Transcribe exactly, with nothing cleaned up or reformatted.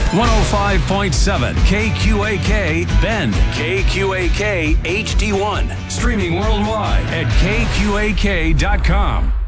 one oh five point seven K Q A K Bend, K Q A K H D one. Streaming worldwide at K Q A K dot com.